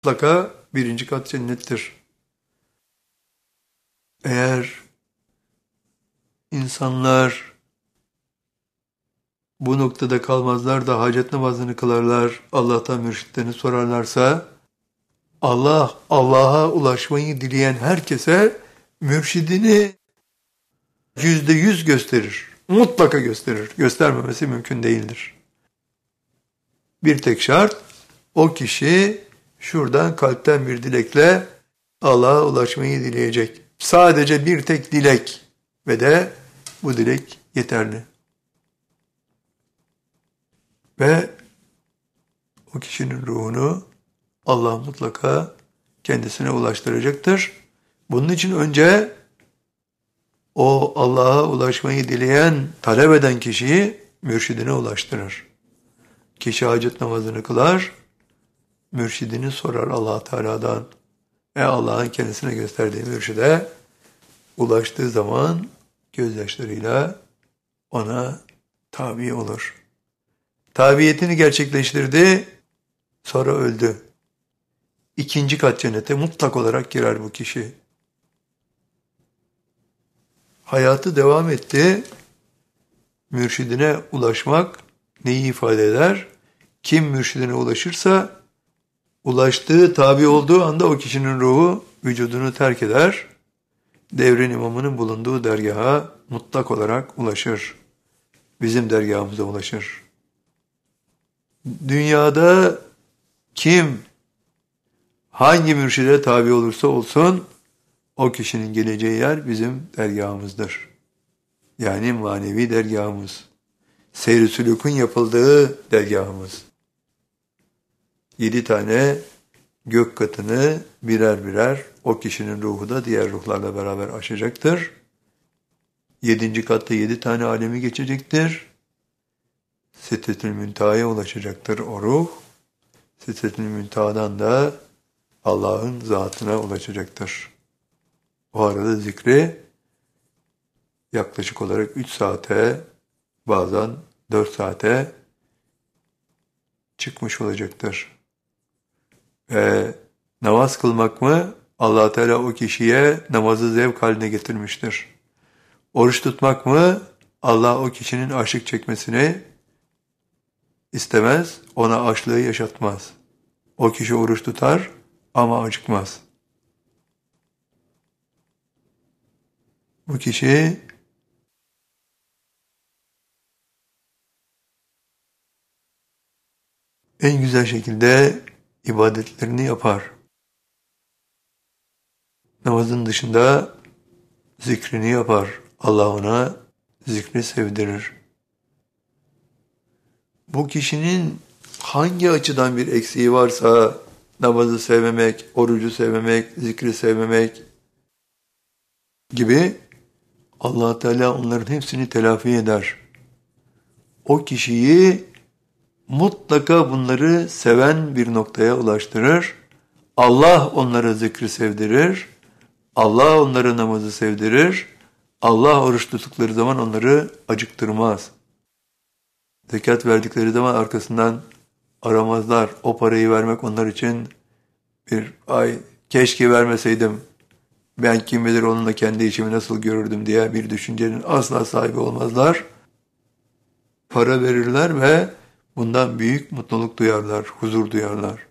Mutlaka birinci kat cennettir. Eğer insanlar bu noktada kalmazlar da hacet namazını kılarlar, Allah'tan mürşitlerini sorarlarsa, Allah, Allah'a ulaşmayı dileyen herkese mürşidini %100 gösterir. Mutlaka gösterir. Göstermemesi mümkün değildir. Bir tek şart, o kişi şuradan kalpten bir dilekle Allah'a ulaşmayı dileyecek. Sadece bir tek dilek ve de bu dilek yeterli. Ve o kişinin ruhunu Allah mutlaka kendisine ulaştıracaktır. Bunun için önce o Allah'a ulaşmayı dileyen, talep eden kişiyi mürşidine ulaştırır. Kişi hacet namazını kılar, mürşidini sorar Allah Teala'dan ve Allah'ın kendisine gösterdiği mürşide ulaştığı zaman gözyaşlarıyla ona tabi olur. Tabiyetini gerçekleştirdi, sonra öldü. İkinci kat cennete mutlak olarak girer bu kişi. Hayatı devam etti. Mürşidine ulaşmak neyi ifade eder? Kim mürşidine ulaşırsa, ulaştığı, tabi olduğu anda o kişinin ruhu vücudunu terk eder. Devrin imamının bulunduğu dergaha mutlak olarak ulaşır. Bizim dergahımıza ulaşır. Dünyada kim, hangi mürşide tabi olursa olsun, o kişinin geleceği yer bizim dergahımızdır. Yani manevi dergahımız. Seyr-i sülûkün yapıldığı dergahımız. 7 tane gök katını birer birer o kişinin ruhu da diğer ruhlarla beraber aşacaktır. 7. katta 7 tane alemi geçecektir. Sidretül Münteha'ya ulaşacaktır o ruh. Sidretül Münteha'dan da Allah'ın zatına ulaşacaktır. O arada zikri yaklaşık olarak 3 saate, bazen 4 saate çıkmış olacaktır. Ve namaz kılmak mı? Allah Teala o kişiye namazı zevk haline getirmiştir. Oruç tutmak mı? Allah o kişinin açlık çekmesini istemez, ona açlığı yaşatmaz. O kişi oruç tutar ama acıkmaz. Bu kişi en güzel şekilde ibadetlerini yapar. Namazın dışında zikrini yapar. Allah ona zikri sevdirir. Bu kişinin hangi açıdan bir eksiği varsa, namazı sevmemek, orucu sevmemek, zikri sevmemek gibi, Allah Teala onların hepsini telafi eder. O kişiyi mutlaka bunları seven bir noktaya ulaştırır. Allah onlara zikri sevdirir. Allah onlara namazı sevdirir. Allah oruç tuttukları zaman onları acıktırmaz. Zekat verdikleri zaman arkasından aramazlar. O parayı vermek onlar için bir ay keşke vermeseydim, ben kim bilir onunla kendi işimi nasıl görürdüm diye bir düşüncenin asla sahibi olmazlar. Para verirler ve bundan büyük mutluluk duyarlar, huzur duyarlar.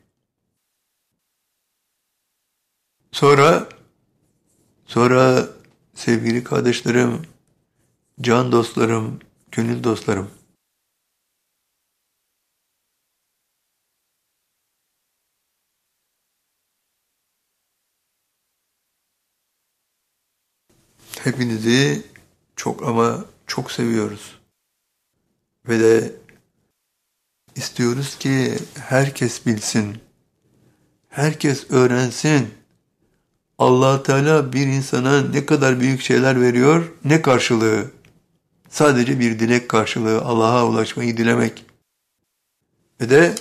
Sonra sevgili kardeşlerim, can dostlarım, gönül dostlarım, hepinizi çok ama çok seviyoruz. Ve de istiyoruz ki herkes bilsin, herkes öğrensin. Allah Teala bir insana ne kadar büyük şeyler veriyor, ne karşılığı? Sadece bir dilek karşılığı, Allah'a ulaşmayı dilemek. Ve de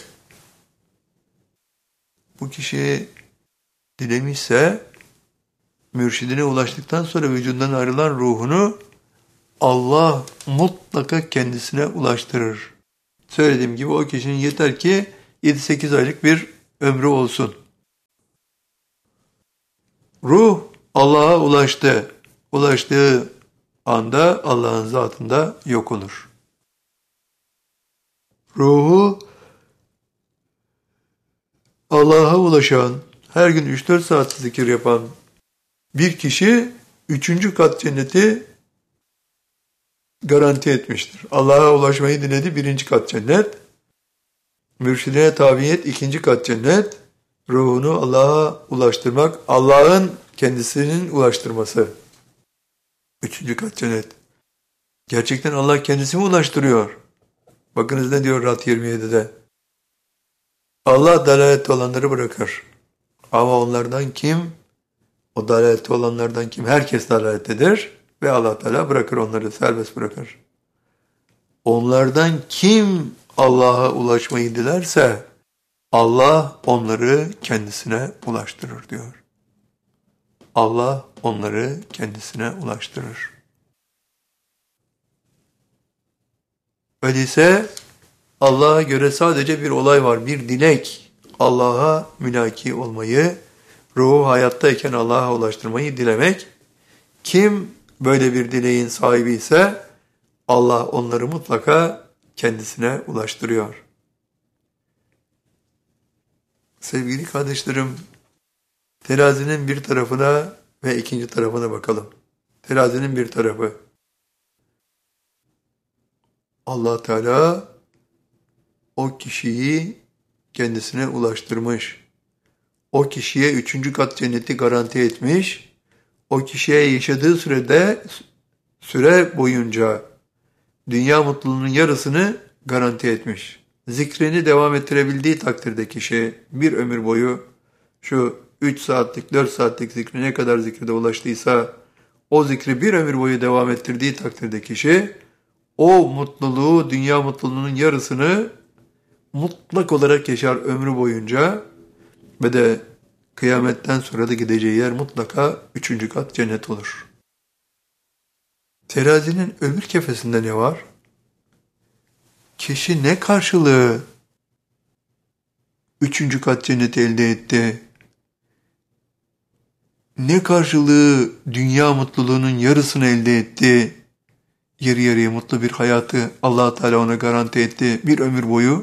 bu kişi dilemişse, mürşidine ulaştıktan sonra vücudundan ayrılan ruhunu Allah mutlaka kendisine ulaştırır. Söylediğim gibi o kişinin yeter ki 7-8 aylık bir ömrü olsun. Ruh Allah'a ulaştı. Ulaştığı anda Allah'ın zatında yok olur. Ruhu Allah'a ulaşan, her gün 3-4 saat zikir yapan bir kişi 3. kat cenneti garanti etmiştir. Allah'a ulaşmayı diledi 1. kat cennet. Mürşidine tabiyet 2. kat cennet. Ruhunu Allah'a ulaştırmak, Allah'ın kendisinin ulaştırması. 3. kat cennet. Gerçekten Allah kendisi mi ulaştırıyor? Bakınız ne diyor Rad 27'de. Allah dalalette olanları bırakır. Ama onlardan kim? O dalalette olanlardan kim? Herkes dalalettedir. Ve Allah Teala bırakır onları, serbest bırakır. Onlardan kim Allah'a ulaşmayı dilerse Allah onları kendisine ulaştırır diyor. Allah onları kendisine ulaştırır. Öyleyse Allah'a göre sadece bir olay var, bir dilek. Allah'a mülaki olmayı, ruhu hayattayken Allah'a ulaştırmayı dilemek. Kim böyle bir dileğin sahibi ise Allah onları mutlaka kendisine ulaştırıyor. Sevgili kardeşlerim, terazinin bir tarafına ve 2. tarafına bakalım. Terazinin bir tarafı. Allah Teala o kişiyi kendisine ulaştırmış. O kişiye 3. kat cenneti garanti etmiş. O kişiye yaşadığı süre boyunca dünya mutluluğunun yarısını garanti etmiş. Zikrini devam ettirebildiği takdirde kişi bir ömür boyu şu 3 saatlik 4 saatlik zikri ne kadar zikrede ulaştıysa o zikri bir ömür boyu devam ettirdiği takdirde kişi o mutluluğu, dünya mutluluğunun yarısını mutlak olarak yaşar ömrü boyunca ve de kıyametten sonra da gideceği yer mutlaka 3. kat cennet olur. Terazinin öbür kefesinde ne var? Kişi ne karşılığı 3. kat cenneti elde etti? Ne karşılığı dünya mutluluğunun yarısını elde etti? Yarı yarıya mutlu bir hayatı Allah Teala ona garanti etti bir ömür boyu.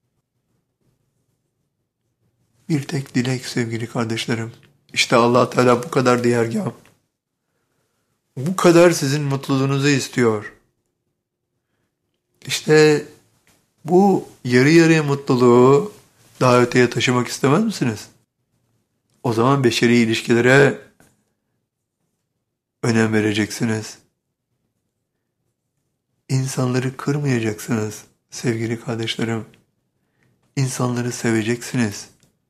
Bir tek dilek sevgili kardeşlerim. İşte Allah Teala bu kadar değergâh. Bu kadar sizin mutluluğunuzu istiyor. İşte bu yarı yarıya mutluluğu daha öteye taşımak istemez misiniz? O zaman beşeri ilişkilere önem vereceksiniz. İnsanları kırmayacaksınız sevgili kardeşlerim. İnsanları seveceksiniz.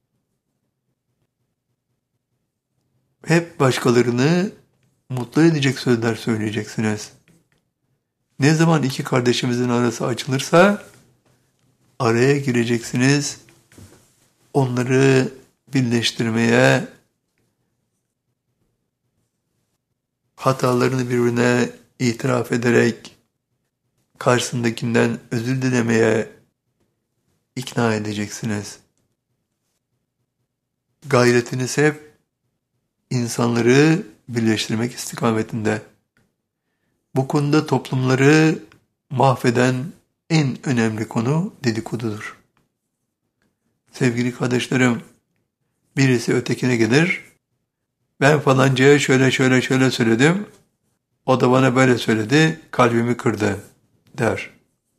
Hep başkalarını mutlu edecek sözler söyleyeceksiniz. Ne zaman 2 kardeşimizin arası açılırsa araya gireceksiniz. Onları birleştirmeye, hatalarını birbirine itiraf ederek karşısındakinden özür dilemeye ikna edeceksiniz. Gayretiniz hep insanları birleştirmek istikametinde. Bu konuda toplumları mahveden en önemli konu dedikodudur. Sevgili kardeşlerim, birisi ötekine gelir, ben falancaya şöyle söyledim, o da bana böyle söyledi, kalbimi kırdı der.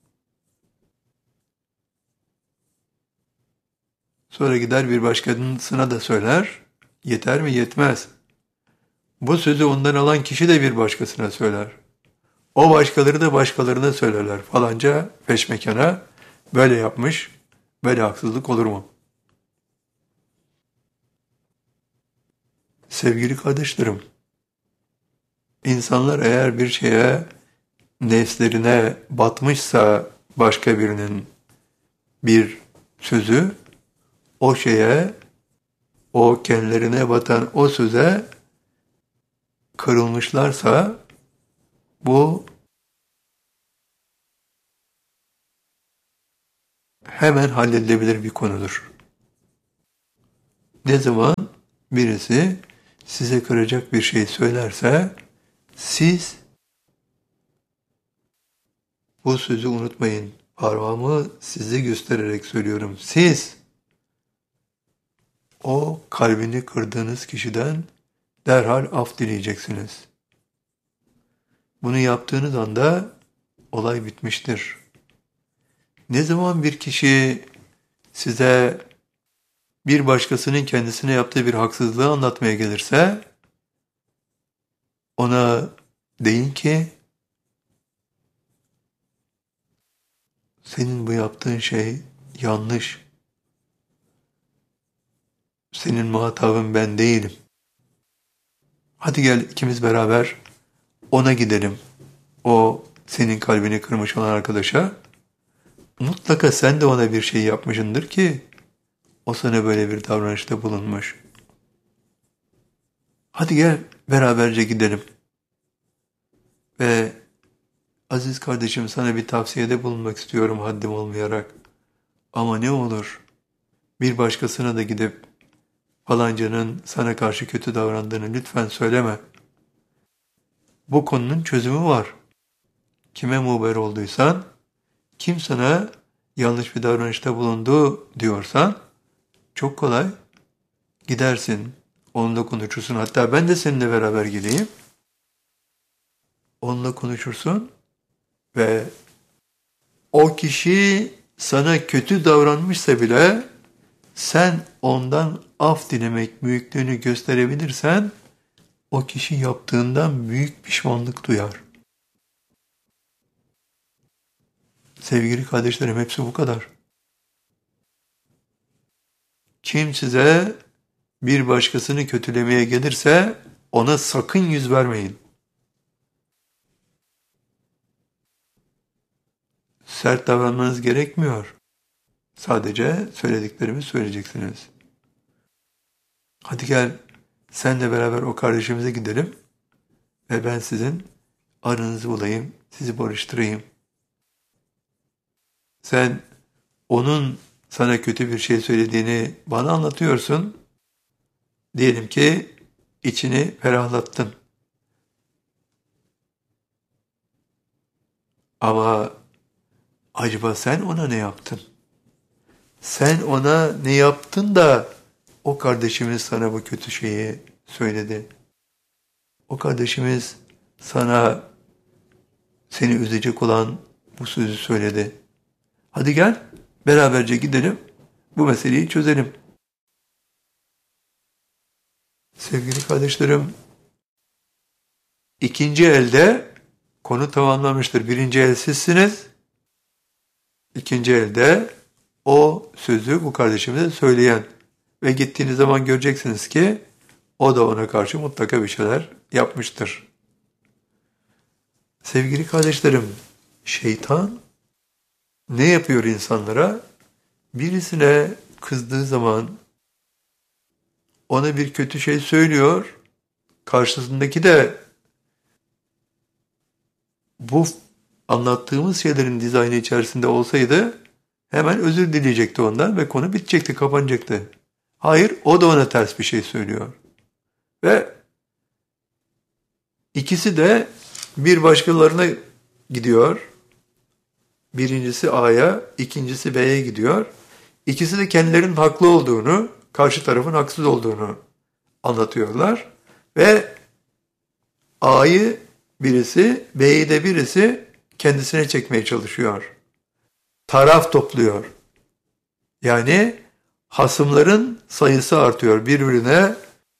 Sonra gider bir başkasına da söyler, yeter mi? Yetmez. Bu sözü ondan alan kişi de bir başkasına söyler. O başkaları da başkalarına söylerler. Falanca peşmekana böyle yapmış, böyle haksızlık olur mu? Sevgili kardeşlerim, insanlar eğer bir şeye nefslerine batmışsa başka birinin bir sözü, o şeye, o kendilerine batan o söze kırılmışlarsa bu hemen halledilebilir bir konudur. Ne zaman birisi size kıracak bir şey söylerse, siz bu sözü unutmayın. Parmağımı size göstererek söylüyorum. Siz o kalbini kırdığınız kişiden derhal af dileyeceksiniz. Bunu yaptığınız anda olay bitmiştir. Ne zaman bir kişi size bir başkasının kendisine yaptığı bir haksızlığı anlatmaya gelirse, ona deyin ki, senin bu yaptığın şey yanlış. Senin muhatabın ben değilim. Hadi gel ikimiz beraber ona gidelim. O senin kalbini kırmış olan arkadaşa. Mutlaka sen de ona bir şey yapmışsındır ki o sana böyle bir davranışta bulunmuş. Hadi gel beraberce gidelim. Ve aziz kardeşim, sana bir tavsiyede bulunmak istiyorum haddim olmayarak. Ama ne olur bir başkasına da gidip falancanın sana karşı kötü davrandığını lütfen söyleme. Bu konunun çözümü var. Kime muhber olduysan, kim sana yanlış bir davranışta bulundu diyorsan, çok kolay gidersin, onunla konuşursun. Hatta ben de seninle beraber gideyim. Onunla konuşursun ve o kişi sana kötü davranmışsa bile sen ondan af dilemek büyüklüğünü gösterebilirsen o kişi yaptığından büyük pişmanlık duyar. Sevgili kardeşlerim, hepsi bu kadar. Kim size bir başkasını kötülemeye gelirse ona sakın yüz vermeyin. Sert davranmanız gerekmiyor. Sadece söylediklerimi söyleyeceksiniz. Hadi gel senle beraber o kardeşimize gidelim ve ben sizin aranızı bulayım, sizi barıştırayım. Sen onun sana kötü bir şey söylediğini bana anlatıyorsun. Diyelim ki içini ferahlattın. Ama acaba sen ona ne yaptın? Sen ona ne yaptın da o kardeşimiz sana bu kötü şeyi söyledi? O kardeşimiz sana seni üzecek olan bu sözü söyledi. Hadi gel beraberce gidelim, bu meseleyi çözelim. Sevgili kardeşlerim, ikinci elde konu tamamlanmıştır. Birinci el sizsiniz. İkinci elde o sözü bu kardeşimize söyleyen ve gittiğiniz zaman göreceksiniz ki o da ona karşı mutlaka bir şeyler yapmıştır. Sevgili kardeşlerim, şeytan ne yapıyor insanlara? Birisine kızdığı zaman ona bir kötü şey söylüyor, karşısındaki de bu anlattığımız şeylerin dizaynı içerisinde olsaydı hemen özür dileyecekti ondan ve konu bitecekti, kapanacaktı. Hayır, o da ona ters bir şey söylüyor. Ve ikisi de bir başkalarına gidiyor. Birincisi A'ya, ikincisi B'ye gidiyor. İkisi de kendilerinin haklı olduğunu, karşı tarafın haksız olduğunu anlatıyorlar. Ve A'yı birisi, B'yi de birisi kendisine çekmeye çalışıyor. Taraf topluyor. Yani hasımların sayısı artıyor. Birbirine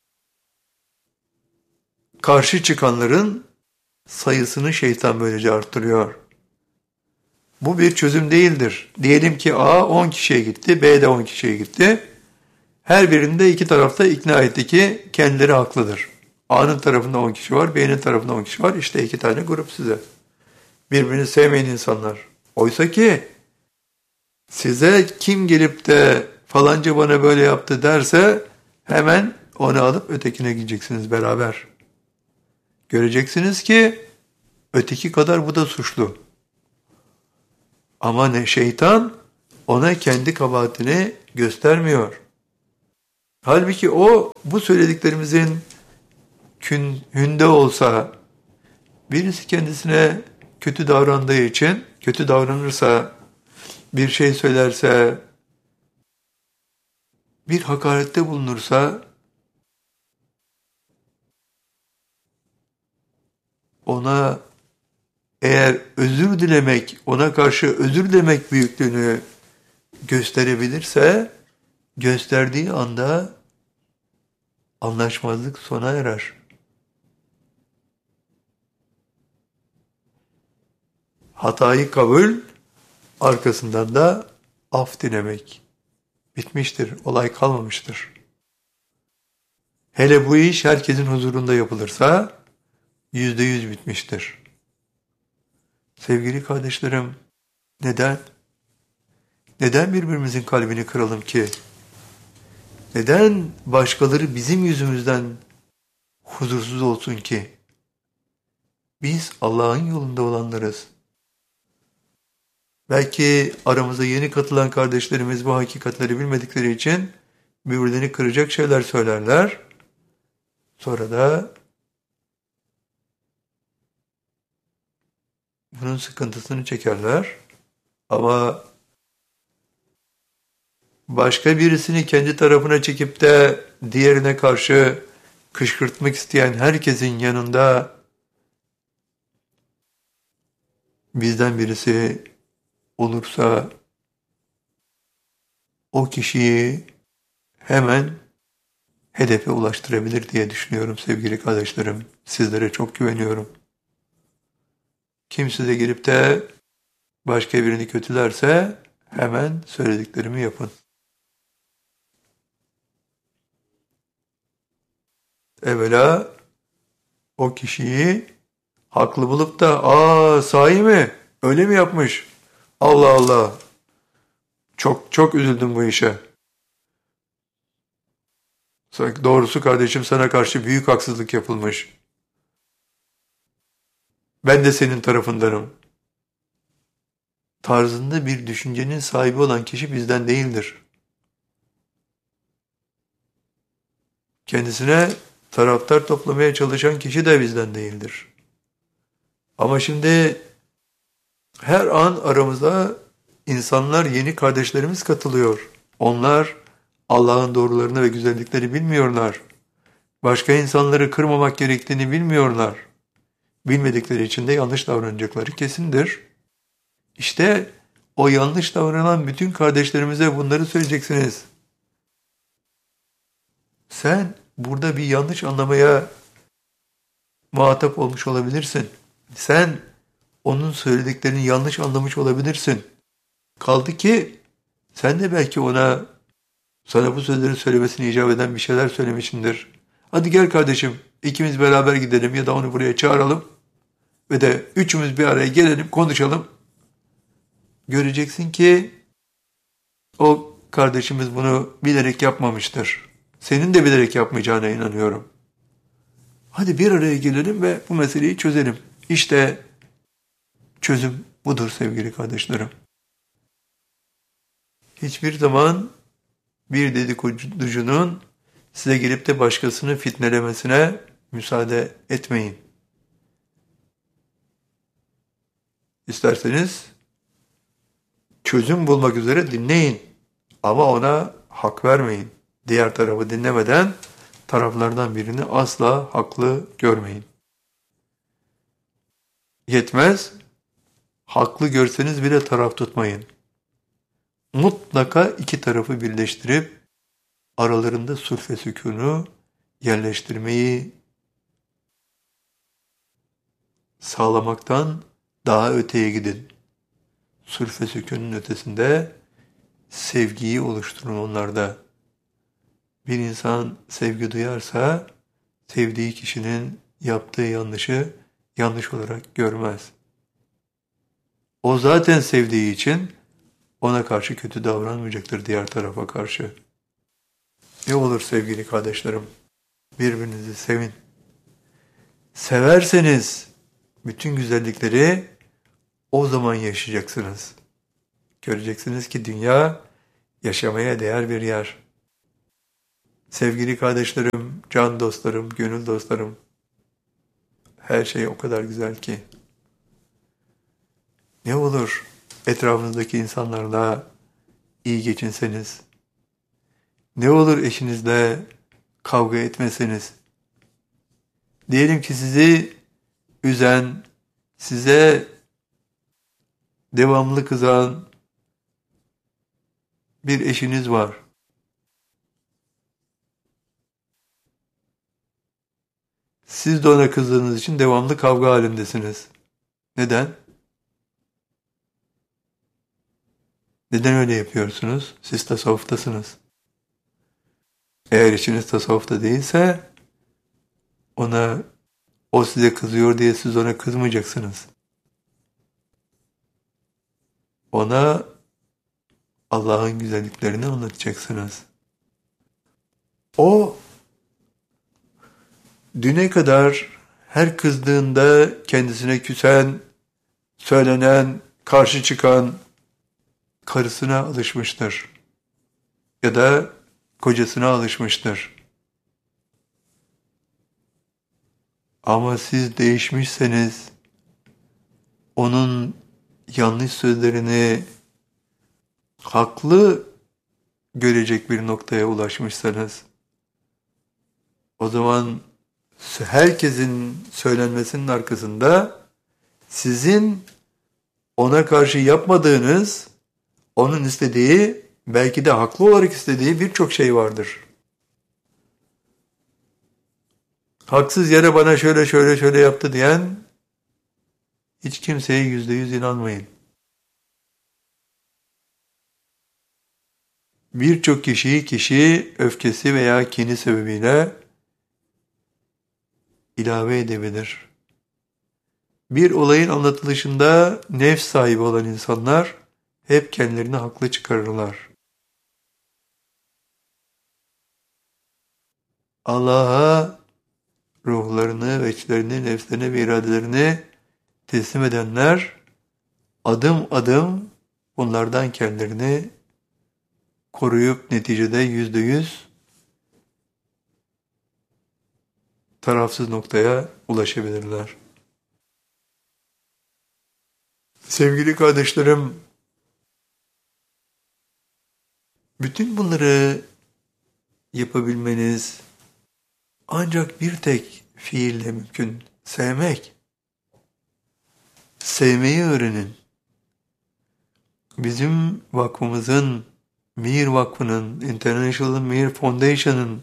karşı çıkanların sayısını şeytan böylece arttırıyor. Bu bir çözüm değildir. Diyelim ki A 10 kişiye gitti, B de 10 kişiye gitti. Her birinde iki tarafta ikna etti ki kendileri haklıdır. A'nın tarafında 10 kişi var, B'nin tarafında 10 kişi var. İşte iki tane grup size. Birbirini sevmeyen insanlar. Oysa ki size kim gelip de falanca bana böyle yaptı derse hemen onu alıp ötekine gideceksiniz beraber. Göreceksiniz ki öteki kadar bu da suçlu. Ama ne şeytan ona kendi kabahatini göstermiyor. Halbuki o bu söylediklerimizin hünde olsa, birisi kendisine kötü davrandığı için, kötü davranırsa, bir şey söylerse, bir hakarette bulunursa, ona eğer özür dilemek, ona karşı özür dilemek büyüklüğünü gösterebilirse, gösterdiği anda anlaşmazlık sona erer. Hatayı kabul, arkasından da af dilemek. Bitmiştir, olay kalmamıştır. Hele bu iş herkesin huzurunda yapılırsa, %100 bitmiştir. Sevgili kardeşlerim, neden? Neden birbirimizin kalbini kıralım ki? Neden başkaları bizim yüzümüzden huzursuz olsun ki? Biz Allah'ın yolunda olanlarız. Belki aramıza yeni katılan kardeşlerimiz bu hakikatleri bilmedikleri için birbirlerini kıracak şeyler söylerler. Sonra da bunun sıkıntısını çekerler. Ama başka birisini kendi tarafına çekip de diğerine karşı kışkırtmak isteyen herkesin yanında bizden birisi olursa o kişiyi hemen hedefe ulaştırabilir diye düşünüyorum sevgili kardeşlerim. Sizlere çok güveniyorum. Kim size gelip de başka birini kötülerse hemen söylediklerimi yapın. Evvela o kişiyi haklı bulup da sahi mi? Öyle mi yapmış? Allah Allah. Çok çok üzüldüm bu işe. Doğrusu kardeşim sana karşı büyük haksızlık yapılmış. Ben de senin tarafındanım. Tarzında bir düşüncenin sahibi olan kişi bizden değildir. Kendisine taraftar toplamaya çalışan kişi de bizden değildir. Ama şimdi her an aramıza insanlar, yeni kardeşlerimiz katılıyor. Onlar Allah'ın doğrularını ve güzellikleri bilmiyorlar. Başka insanları kırmamak gerektiğini bilmiyorlar. Bilmedikleri için de yanlış davranacakları kesindir. İşte o yanlış davranan bütün kardeşlerimize bunları söyleyeceksiniz. Sen burada bir yanlış anlamaya muhatap olmuş olabilirsin. Sen onun söylediklerini yanlış anlamış olabilirsin. Kaldı ki sen de belki sana bu sözleri söylemesini icap eden bir şeyler söylemişsindir. Hadi gel kardeşim, ikimiz beraber gidelim ya da onu buraya çağıralım ve de üçümüz bir araya gelelim, konuşalım. Göreceksin ki o kardeşimiz bunu bilerek yapmamıştır. Senin de bilerek yapmayacağına inanıyorum. Hadi bir araya gelelim ve bu meseleyi çözelim. İşte çözüm budur sevgili kardeşlerim. Hiçbir zaman bir dedikoducunun size gelip de başkasını fitnelemesine müsaade etmeyin. İsterseniz çözüm bulmak üzere dinleyin ama ona hak vermeyin. Diğer tarafı dinlemeden taraflardan birini asla haklı görmeyin. Yetmez, haklı görseniz bile taraf tutmayın. Mutlaka iki tarafı birleştirip aralarında sulh ve sükûnu yerleştirmeyi sağlamaktan daha öteye gidin. Sulh ve sükûnun ötesinde sevgiyi oluşturun onlarda. Bir insan sevgi duyarsa sevdiği kişinin yaptığı yanlışı yanlış olarak görmez. O zaten sevdiği için ona karşı kötü davranmayacaktır diğer tarafa karşı. Ne olur sevgili kardeşlerim, birbirinizi sevin. Severseniz bütün güzellikleri o zaman yaşayacaksınız. Göreceksiniz ki dünya yaşamaya değer bir yer. Sevgili kardeşlerim, can dostlarım, gönül dostlarım, Her şey o kadar güzel ki. Ne olur etrafınızdaki insanlarla iyi geçinseniz. Ne olur eşinizle kavga etmeseniz. Diyelim ki sizi üzen, size devamlı kızan bir eşiniz var. Siz de ona kızdığınız için devamlı kavga halindesiniz. Neden? Neden öyle yapıyorsunuz? Siz tasavvuftasınız. Eğer eşiniz tasavvufta değilse ona o size kızıyor diye siz ona kızmayacaksınız. Ona Allah'ın güzelliklerini anlatacaksınız. O düne kadar her kızdığında kendisine küsen, söylenen, karşı çıkan karısına alışmıştır. Ya da kocasına alışmıştır. Ama siz değişmişseniz, onun yanlış sözlerini haklı görecek bir noktaya ulaşmışsanız, o zaman herkesin söylenmesinin arkasında sizin ona karşı yapmadığınız, onun istediği, belki de haklı olarak istediği birçok şey vardır. Haksız yere bana şöyle yaptı diyen hiç kimseye %100 inanmayın. Birçok kişi öfkesi veya kini sebebiyle ilave edebilir. Bir olayın anlatılışında nefs sahibi olan insanlar hep kendilerini haklı çıkarırlar. Allah'a ruhlarını, veçlerini, nefslerini ve iradelerini teslim edenler adım adım bunlardan kendilerini koruyup neticede %100 tarafsız noktaya ulaşabilirler. Sevgili kardeşlerim, bütün bunları yapabilmeniz ancak bir tek fiille mümkün. Sevmek. Sevmeyi öğrenin. Bizim vakfımızın, Mir Vakfı'nın, International Mir Foundation'ın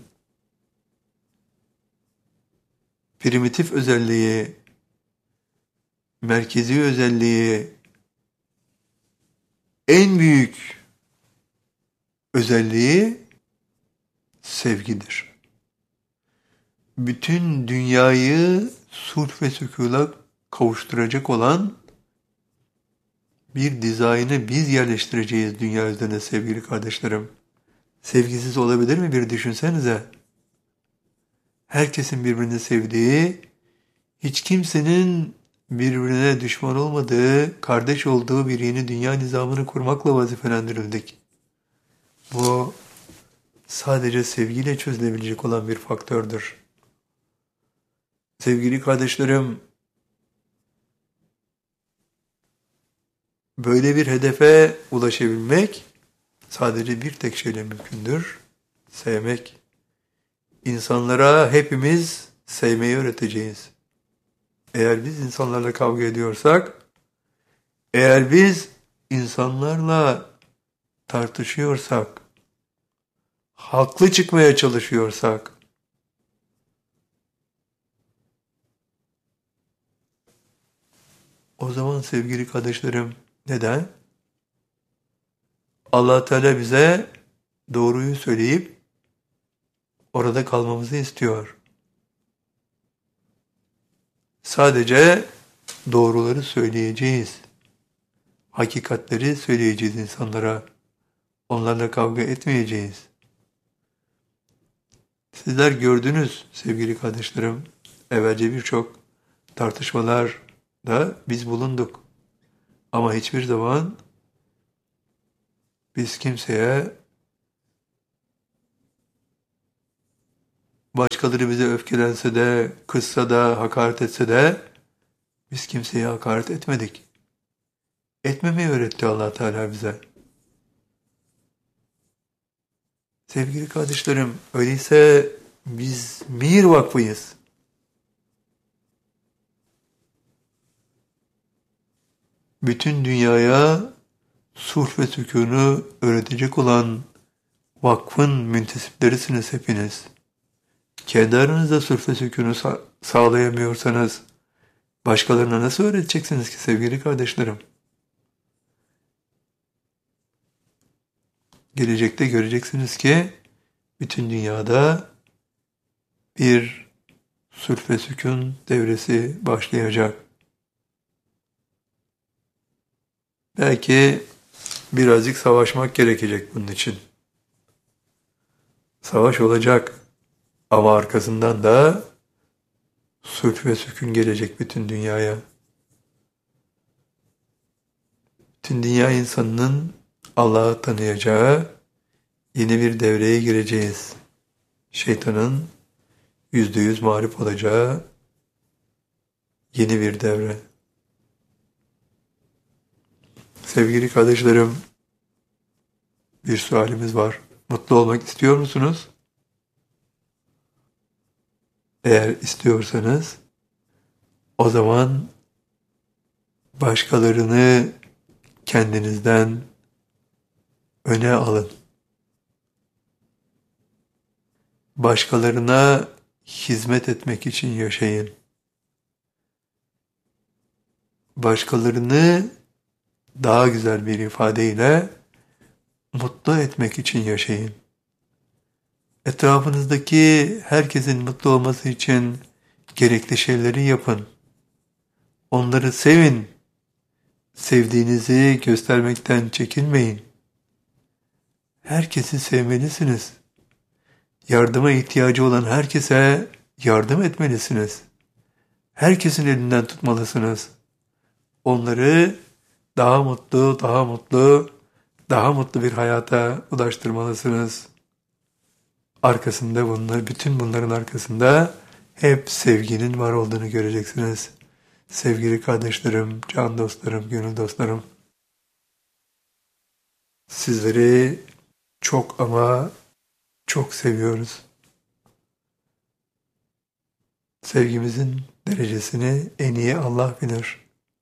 primitif özelliği, merkezi özelliği, en büyük özelliği sevgidir. Bütün dünyayı sulh ve sükûna kavuşturacak olan bir dizaynı biz yerleştireceğiz dünya üzerine sevgili kardeşlerim. Sevgisiz olabilir mi bir düşünsenize. Herkesin birbirini sevdiği, hiç kimsenin birbirine düşman olmadığı, kardeş olduğu bir yeni dünya nizamını kurmakla vazifelendirildik. Bu sadece sevgiyle çözülebilecek olan bir faktördür. Sevgili kardeşlerim, böyle bir hedefe ulaşabilmek sadece bir tek şeyle mümkündür. Sevmek. İnsanlara hepimiz sevmeyi öğreteceğiz. Eğer biz insanlarla kavga ediyorsak, eğer biz insanlarla tartışıyorsak, haklı çıkmaya çalışıyorsak, o zaman sevgili kardeşlerim, neden? Allah Teala bize doğruyu söyleyip orada kalmamızı istiyor. Sadece doğruları söyleyeceğiz. Hakikatleri söyleyeceğiz insanlara. Onlarla kavga etmeyeceğiz. Sizler gördünüz sevgili kardeşlerim. Evvelce birçok tartışmalarda biz bulunduk. Ama hiçbir zaman biz kimseye Başkaları bize öfkelense de, kızsa da, hakaret etse de biz kimseye hakaret etmedik. Etmemeyi öğretti Allah Teala bize. Sevgili kardeşlerim, öyleyse biz Mihir Vakfı'yız. Bütün dünyaya sulh ve sükûnu öğretecek olan vakfın müntesiplerisiniz hepiniz. Kendi aranızda sulh ve sükûnu sağlayamıyorsanız başkalarına nasıl öğreteceksiniz ki sevgili kardeşlerim? Gelecekte göreceksiniz ki bütün dünyada bir sulh ve sükûn devresi başlayacak. Belki birazcık savaşmak gerekecek bunun için. Savaş olacak ama arkasından da sulh ve sükûn gelecek bütün dünyaya. Bütün dünya insanının Allah'ı tanıyacağı yeni bir devreye gireceğiz. Şeytanın %100 mağlup olacağı yeni bir devre. Sevgili kardeşlerim, bir sualimiz var. Mutlu olmak istiyor musunuz? Eğer istiyorsanız, o zaman başkalarını kendinizden öne alın. Başkalarına hizmet etmek için yaşayın. Başkalarını daha güzel bir ifadeyle mutlu etmek için yaşayın. Etrafınızdaki herkesin mutlu olması için gerekli şeyleri yapın. Onları sevin. Sevdiğinizi göstermekten çekinmeyin. Herkesi sevmelisiniz. Yardıma ihtiyacı olan herkese yardım etmelisiniz. Herkesin elinden tutmalısınız. Onları daha mutlu, daha mutlu bir hayata ulaştırmalısınız. Arkasında bütün bunların arkasında hep sevginin var olduğunu göreceksiniz. Sevgili kardeşlerim, can dostlarım, gönül dostlarım. Sizleri çok ama çok seviyoruz. Sevgimizin derecesini en iyi Allah bilir.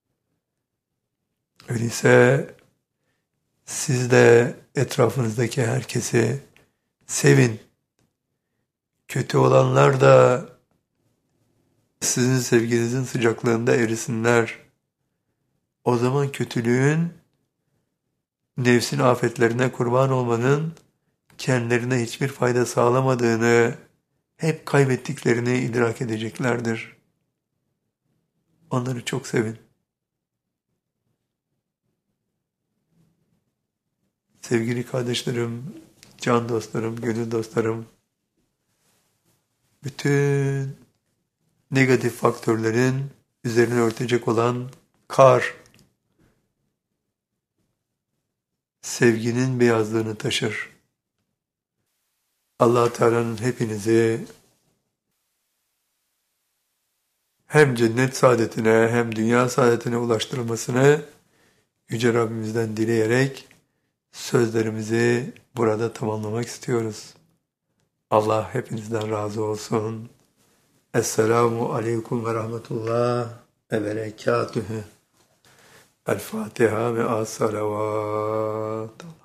Öyleyse siz de etrafınızdaki herkesi sevin. Kötü olanlar da sizin sevginizin sıcaklığında erisinler. O zaman kötülüğün, nefsin afetlerine kurban olmanın kendilerine hiçbir fayda sağlamadığını, hep kaybettiklerini idrak edeceklerdir. Onları çok sevin. Sevgili kardeşlerim, can dostlarım, gönül dostlarım, bütün negatif faktörlerin üzerine örtecek olan kar, sevginin beyazlığını taşır. Allah Teala'nın hepinizi hem cennet saadetine hem dünya saadetine ulaştırılmasını Yüce Rabbimizden dileyerek sözlerimizi burada tamamlamak istiyoruz. Allah hepinizden razı olsun. Esselamu aleyküm ve rahmetullah ve berekatühü. El Fatiha ve as-salavat.